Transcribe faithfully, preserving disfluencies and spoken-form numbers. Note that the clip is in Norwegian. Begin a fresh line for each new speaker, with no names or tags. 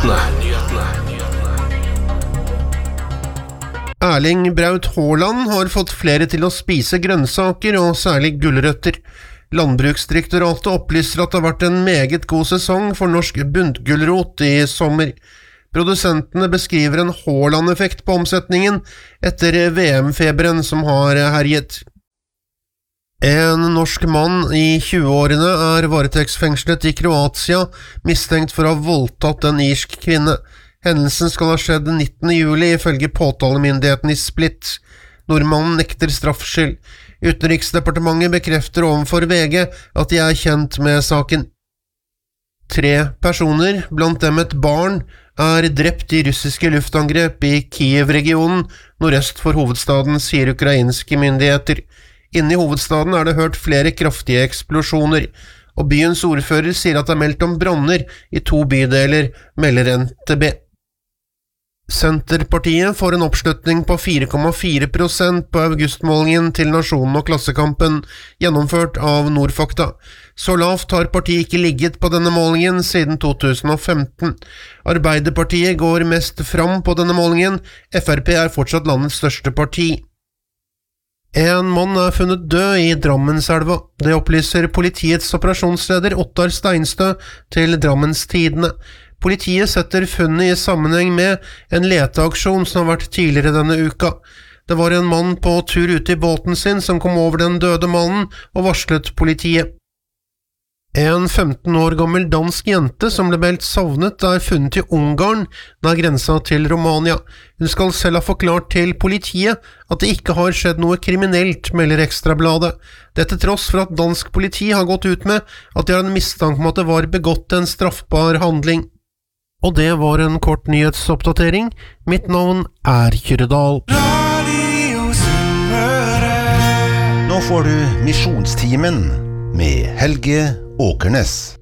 Erling Braut Haaland har fått flere til å spise grønnsaker, og særlig gulrøtter. Landbruksdirektoratet opplyser at det har vært en meget god sesong for norsk buntgulrot i sommer. Produsentene beskriver en Haaland-effekt på omsetningen etter V M-feberen som har herjet. En norsk mann i tjueårene er varetektsfengslet i Kroatia, mistenkt for å ha voldtatt en irsk kvinne. Hendelsen skal ha skjedd nittende juli ifølge påtalemyndigheten i Split. Nordmannen nekter straffskyld. Utenriksdepartementet bekrefter overfor V G at de er kjent med saken. Tre personer, blant dem et barn, er drept i russiske luftangrep i Kiev-regionen, nordøst for hovedstaden, sier ukrainske myndigheter. Inne i hovedstaden er det hørt flere kraftige eksplosjoner, og byens ordfører sier at det er meldt om branner i to bydeler, melder N T B. Senterpartiet får en oppslutning på fire komma fire prosent på augustmålingen til Nasjonen og Klassekampen, gjennomført av Nordfakta. Så lavt har partiet ikke ligget på denne målingen siden to tusen og femten. Arbeiderpartiet går mest fram på denne målingen, F R P er fortsatt landets største parti. En mann er funnet død i Drammenselva. Det opplyser politiets operasjonsleder Ottar Steinstø til Drammens Tidende. Politiet setter funnet i sammenheng med en leteaksjon som har vært tidligere denne uka. Det var en mann på tur ute i båten sin som kom over den døde mannen og varslet politiet. En femten år gammel dansk jente som ble meldt savnet er funnet i Ungarn, nær grensa til Romania. Hun skal selv ha forklart til politiet at det ikke har skjedd noe kriminelt, melder Ekstrabladet. Dette tross for at dansk politi har gått ut med at de har en mistanke om at det var begått en straffbar handling. Og det var en kort nyhetsoppdatering. Mitt navn er Kyredal.
Nå får du Misjonstimen med Helge Åkernes.